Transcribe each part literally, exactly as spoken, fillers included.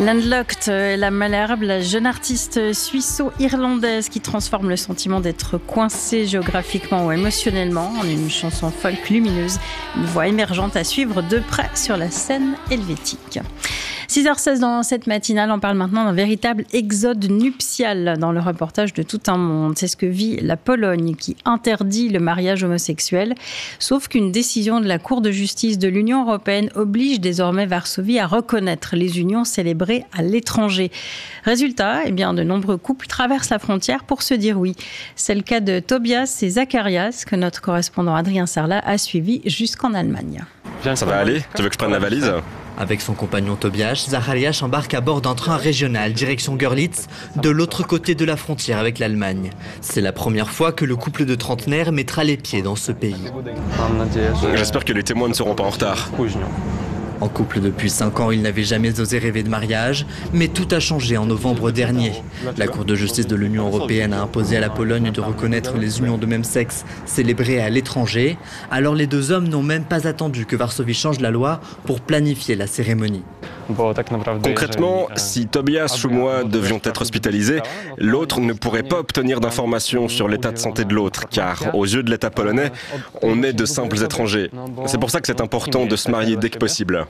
Landlocked, la Malherbe, la jeune artiste suisse-irlandaise qui transforme le sentiment d'être coincée géographiquement ou émotionnellement en une chanson folk lumineuse, une voix émergente à suivre de près sur la scène helvétique. six heures seize dans cette matinale, on parle maintenant d'un véritable exode nuptial dans le reportage de Tout un monde. C'est ce que vit la Pologne qui interdit le mariage homosexuel, sauf qu'une décision de la Cour de justice de l'Union européenne oblige désormais Varsovie à reconnaître les unions célébrées à l'étranger. Résultat, eh bien, de nombreux couples traversent la frontière pour se dire oui. C'est le cas de Tobias et Zacharias que notre correspondant Adrien Sarlat a suivi jusqu'en Allemagne. Ça va aller ? Tu veux que je prenne la valise ? Avec son compagnon Tobias, Zacharias embarque à bord d'un train régional direction Görlitz, de l'autre côté de la frontière avec l'Allemagne. C'est la première fois que le couple de trentenaires mettra les pieds dans ce pays. J'espère que les témoins ne seront pas en retard. En couple depuis cinq ans, ils n'avaient jamais osé rêver de mariage, mais tout a changé en novembre dernier. La Cour de justice de l'Union européenne a imposé à la Pologne de reconnaître les unions de même sexe célébrées à l'étranger. Alors les deux hommes n'ont même pas attendu que Varsovie change la loi pour planifier la cérémonie. Concrètement, si Tobias ou moi devions être hospitalisés, l'autre ne pourrait pas obtenir d'informations sur l'état de santé de l'autre, car aux yeux de l'État polonais, on est de simples étrangers. C'est pour ça que c'est important de se marier dès que possible.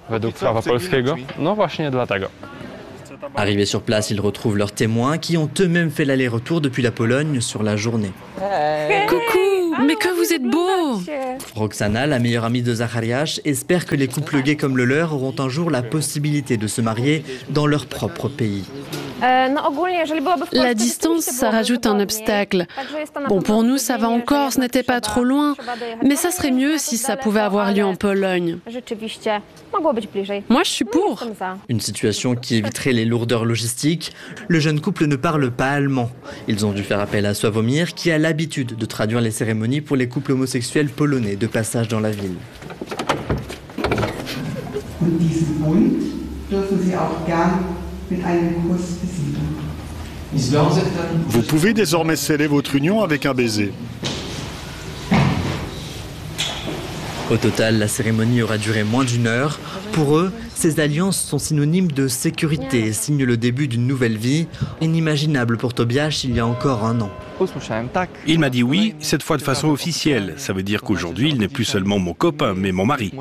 Arrivés sur place, ils retrouvent leurs témoins qui ont eux-mêmes fait l'aller-retour depuis la Pologne sur la journée. Coucou, mais que vous êtes beau! Roxana, la meilleure amie de Zacharias, espère que les couples gays comme le leur auront un jour la possibilité de se marier dans leur propre pays. La distance, ça rajoute un obstacle. Bon, pour nous, ça va encore, ce n'était pas trop loin. Mais ça serait mieux si ça pouvait avoir lieu en Pologne. Moi, je suis pour. Une situation qui éviterait les lourdeurs logistiques. Le jeune couple ne parle pas allemand. Ils ont dû faire appel à Sławomir, qui a l'habitude de traduire les cérémonies pour les couples homosexuels polonais de passage dans la ville. Vous pouvez désormais sceller votre union avec un baiser. Au total, la cérémonie aura duré moins d'une heure. Pour eux, ces alliances sont synonymes de sécurité et signent le début d'une nouvelle vie, inimaginable pour Tobias il y a encore un an. Il m'a dit oui, cette fois de façon officielle. Ça veut dire qu'aujourd'hui, il n'est plus seulement mon copain, mais mon mari.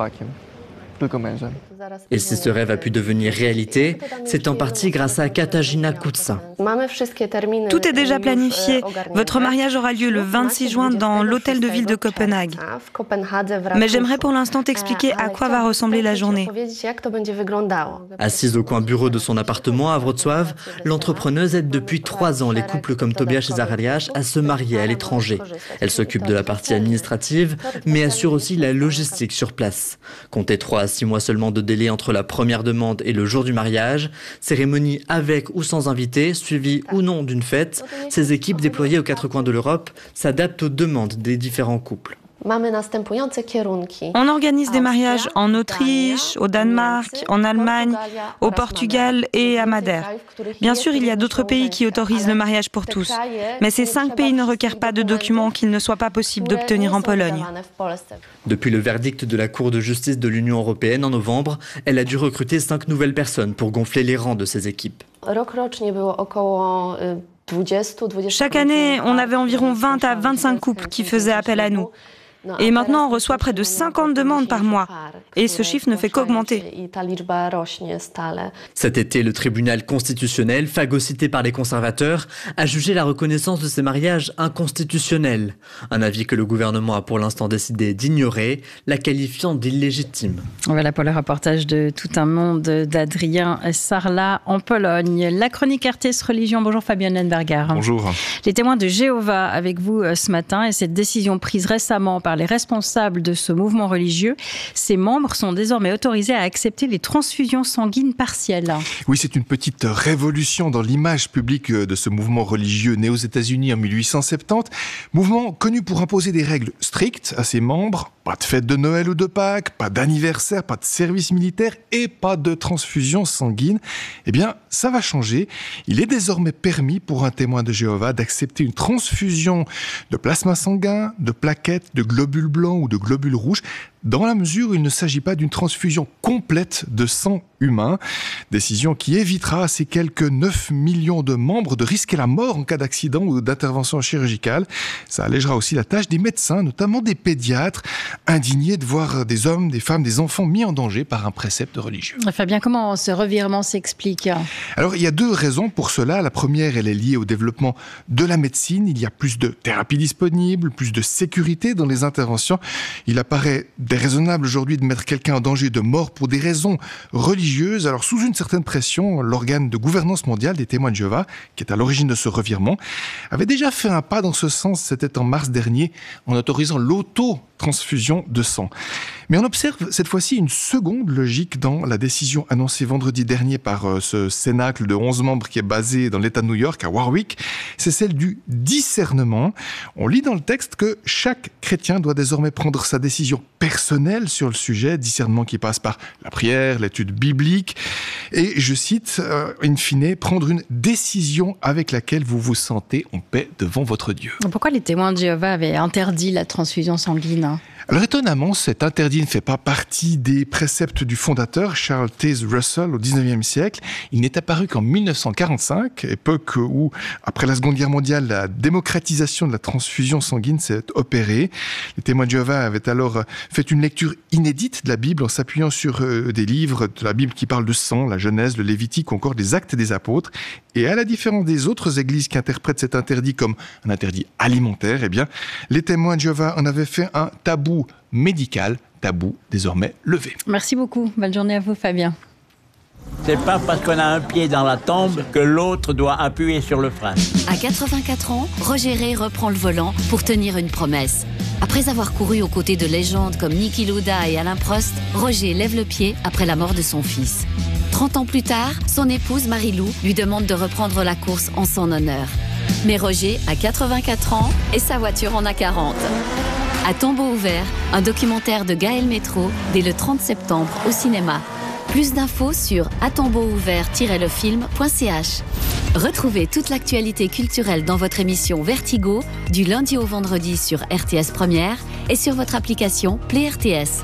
Et si ce rêve a pu devenir réalité, c'est en partie grâce à Katarzyna Kutsa. Tout est déjà planifié. Votre mariage aura lieu le vingt-six juin dans l'hôtel de ville de Copenhague. Mais j'aimerais pour l'instant t'expliquer à quoi va ressembler la journée. Assise au coin bureau de son appartement à Wrocław, l'entrepreneuse aide depuis trois ans les couples comme Tobias et Zacharias à se marier à l'étranger. Elle s'occupe de la partie administrative, mais assure aussi la logistique sur place. Comptez trois à six mois seulement de délai entre la première demande et le jour du mariage, cérémonie avec ou sans invité, suivie ou non d'une fête. Ces équipes déployées aux quatre coins de l'Europe s'adaptent aux demandes des différents couples. On organise des mariages en Autriche, au Danemark, en Allemagne, au Portugal et à Madère. Bien sûr, il y a d'autres pays qui autorisent le mariage pour tous. Mais ces cinq pays ne requièrent pas de documents qu'il ne soit pas possible d'obtenir en Pologne. Depuis le verdict de la Cour de justice de l'Union européenne en novembre, elle a dû recruter cinq nouvelles personnes pour gonfler les rangs de ses équipes. Chaque année, on avait environ vingt à vingt-cinq couples qui faisaient appel à nous. Et maintenant, on reçoit près de cinquante demandes par mois. Et ce chiffre ne fait qu'augmenter. Cet été, le tribunal constitutionnel, phagocyté par les conservateurs, a jugé la reconnaissance de ces mariages inconstitutionnels. Un avis que le gouvernement a pour l'instant décidé d'ignorer, la qualifiant d'illégitime. Voilà pour le reportage de Tout un monde d'Adrien Sarlat en Pologne. La chronique R T S Religion. Bonjour Fabien Lenberger. Bonjour. Les témoins de Jéhovah avec vous ce matin et cette décision prise récemment par les responsables de ce mouvement religieux. Ses membres sont désormais autorisés à accepter les transfusions sanguines partielles. Oui, c'est une petite révolution dans l'image publique de ce mouvement religieux né aux États-Unis en mille huit cent soixante-dix. Mouvement connu pour imposer des règles strictes à ses membres. Pas de fête de Noël ou de Pâques, pas d'anniversaire, pas de service militaire et pas de transfusion sanguine. Eh bien, ça va changer. Il est désormais permis pour un témoin de Jéhovah d'accepter une transfusion de plasma sanguin, de plaquettes, de globules blancs ou de globules rouges dans la mesure où il ne s'agit pas d'une transfusion complète de sang humain. Décision qui évitera à ces quelques neuf millions de membres de risquer la mort en cas d'accident ou d'intervention chirurgicale. Ça allégera aussi la tâche des médecins, notamment des pédiatres, indignés de voir des hommes, des femmes, des enfants mis en danger par un précepte religieux. Fabien, comment ce revirement s'explique ? Alors, il y a deux raisons pour cela. La première, elle est liée au développement de la médecine. Il y a plus de thérapies disponibles, plus de sécurité dans les interventions. Il apparaît déraisonnable aujourd'hui de mettre quelqu'un en danger de mort pour des raisons religieuses. Alors, sous une certaine pression, l'organe de gouvernance mondiale des témoins de Jéhovah, qui est à l'origine de ce revirement, avait déjà fait un pas dans ce sens. C'était en mars dernier, en autorisant l'auto-transfusion de sang. Mais on observe cette fois-ci une seconde logique dans la décision annoncée vendredi dernier par euh, ce cénacle de onze membres qui est basé dans l'État de New York, à Warwick. C'est celle du discernement. On lit dans le texte que chaque chrétien doit désormais prendre sa décision personnelle sur le sujet, discernement qui passe par la prière, l'étude biblique, et, je cite, euh, in fine, prendre une décision avec laquelle vous vous sentez en paix devant votre Dieu. Pourquoi les témoins de Jéhovah avaient interdit la transfusion sanguine ? Alors étonnamment, cet interdit ne fait pas partie des préceptes du fondateur Charles Taze Russell au dix-neuvième siècle. Il n'est apparu qu'en mille neuf cent quarante-cinq, époque où, après la Seconde Guerre mondiale, la démocratisation de la transfusion sanguine s'est opérée. Les témoins de Jéhovah avaient alors fait une lecture inédite de la Bible en s'appuyant sur euh, des livres de la Bible qui parlent de sang, la Genèse, le Lévitique ou encore les Actes des Apôtres. Et à la différence des autres églises qui interprètent cet interdit comme un interdit alimentaire, eh bien, les témoins de Jéhovah en avaient fait un tabou médical, tabou désormais levé. Merci beaucoup. Bonne journée à vous, Fabien. C'est pas parce qu'on a un pied dans la tombe que l'autre doit appuyer sur le frein. À quatre-vingt-quatre ans, Roger Ray reprend le volant pour tenir une promesse. Après avoir couru aux côtés de légendes comme Niki Lauda et Alain Prost, Roger lève le pied après la mort de son fils. trente ans plus tard, son épouse Marie-Lou lui demande de reprendre la course en son honneur. Mais Roger a quatre-vingt-quatre ans et sa voiture en a quarante. À tombeau ouvert, un documentaire de Gaël Métro dès le trente septembre au cinéma. Plus d'infos sur à tombeau ouvert tiret le film point c h. Retrouvez toute l'actualité culturelle dans votre émission Vertigo du lundi au vendredi sur R T S Première et sur votre application Play R T S.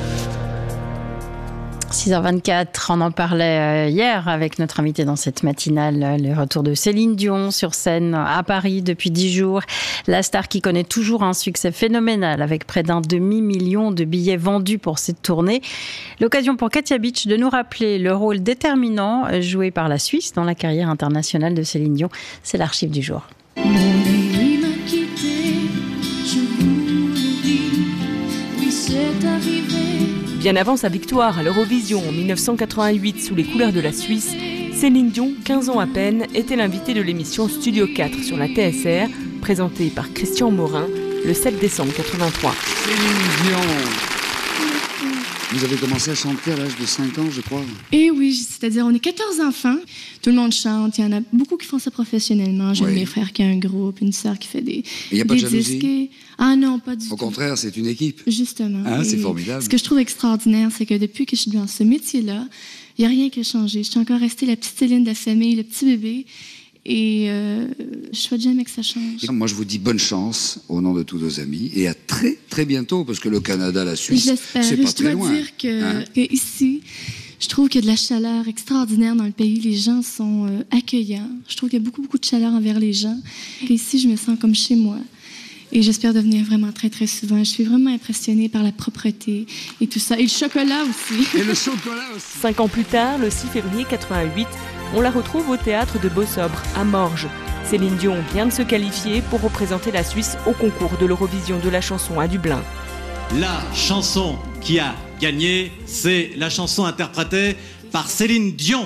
six heures vingt-quatre, on en parlait hier avec notre invité dans cette matinale, le retour de Céline Dion sur scène à Paris depuis dix jours. La star qui connaît toujours un succès phénoménal avec près d'un demi-million de billets vendus pour cette tournée. L'occasion pour Katia Beach de nous rappeler le rôle déterminant joué par la Suisse dans la carrière internationale de Céline Dion. C'est l'archive du jour. Mon pays m'a quitté, je vous le dis, oui c'est arrivé. Bien avant sa victoire à l'Eurovision en mille neuf cent quatre-vingt-huit sous les couleurs de la Suisse, Céline Dion, quinze ans à peine, était l'invitée de l'émission Studio quatre sur la T S R, présentée par Christian Morin le sept décembre quatre-vingt-trois. Céline Dion. Vous avez commencé à chanter à l'âge de cinq ans, je crois. Eh oui, c'est-à-dire on est quatorze enfants, tout le monde chante, il y en a beaucoup qui font ça professionnellement. J'ai oui. mes frères qui ont un groupe, une sœur qui fait des, il y a pas des de jalousie? disques. Ah non, pas du Au tout. Au contraire, c'est une équipe. Justement. Hein, c'est formidable. Ce que je trouve extraordinaire, c'est que depuis que je suis dans ce métier-là, il n'y a rien qui a changé. Je suis encore restée la petite Céline de la famille, le petit bébé. Et euh, je souhaite jamais que ça change. Moi, je vous dis bonne chance au nom de tous nos amis et à très très bientôt parce que le Canada, la Suisse, j'espère. c'est pas je très dois loin. dire que, hein? que ici, je trouve qu'il y a de la chaleur extraordinaire dans le pays. Les gens sont euh, accueillants. Je trouve qu'il y a beaucoup beaucoup de chaleur envers les gens. Et ici, je me sens comme chez moi. Et j'espère devenir vraiment très, très souvent. Je suis vraiment impressionnée par la propreté et tout ça. Et le chocolat aussi. Et le chocolat aussi. Cinq ans plus tard, le six février quatre-vingt-huit, on la retrouve au théâtre de Beau-Sobre, à Morges. Céline Dion vient de se qualifier pour représenter la Suisse au concours de l'Eurovision de la chanson à Dublin. La chanson qui a gagné, c'est la chanson interprétée par Céline Dion.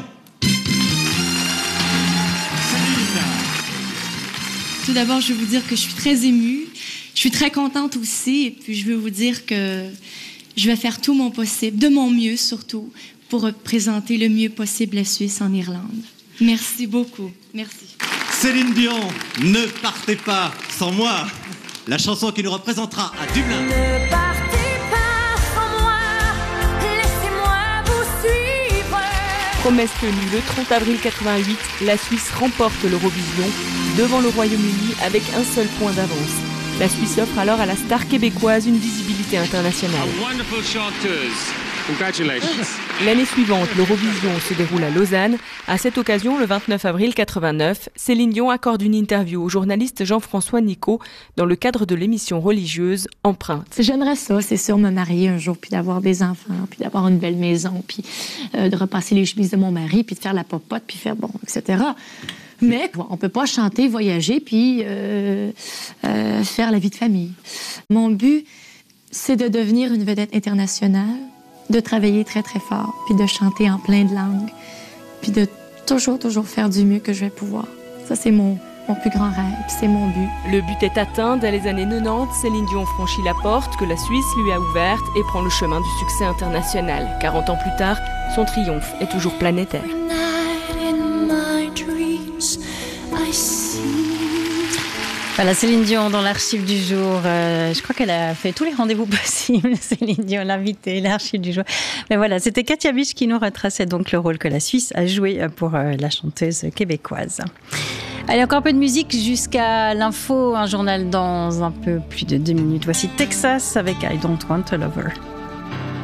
Tout d'abord, je veux vous dire que je suis très émue. Je suis très contente aussi. Et puis, je veux vous dire que je vais faire tout mon possible, de mon mieux surtout, pour représenter le mieux possible la Suisse en Irlande. Merci beaucoup. Merci. Céline Dion, ne partez pas sans moi. La chanson qui nous représentera à Dublin. Ne partez pas sans moi, laissez-moi vous suivre. Promesse tenue, le trente avril quatre-vingt-huit, la Suisse remporte l'Eurovision devant le Royaume-Uni avec un seul point d'avance. La Suisse offre alors à la star québécoise une visibilité visibilité internationale. L'année suivante, l'Eurovision se déroule à Lausanne. À cette occasion, le vingt-neuf avril quatre-vingt-neuf, Céline Dion accorde une interview au journaliste Jean-François Nicot dans le cadre de l'émission religieuse Empreinte. J'aimerais ça, c'est sûr, me marier un jour, puis d'avoir des enfants, puis d'avoir une belle maison, puis euh, de repasser les chemises de mon mari, puis de faire la popote, puis faire bon, et cetera. Mais on ne peut pas chanter, voyager, puis euh, euh, faire la vie de famille. Mon but, c'est de devenir une vedette internationale, de travailler très, très fort, puis de chanter en plein de langues, puis de toujours, toujours faire du mieux que je vais pouvoir. Ça, c'est mon, mon plus grand rêve, c'est mon but. Le but est atteint. Dès les années quatre-vingt-dix, Céline Dion franchit la porte que la Suisse lui a ouverte et prend le chemin du succès international. quarante ans plus tard, son triomphe est toujours planétaire. Voilà, Céline Dion dans l'archive du jour. Euh, je crois qu'elle a fait tous les rendez-vous possibles. Céline Dion, l'invitée, l'archive du jour. Mais voilà, c'était Katia Biche qui nous retraçait donc le rôle que la Suisse a joué pour euh, la chanteuse québécoise. Allez, encore un peu de musique jusqu'à l'info, un journal dans un peu plus de deux minutes. Voici Texas avec I Don't Want a Lover.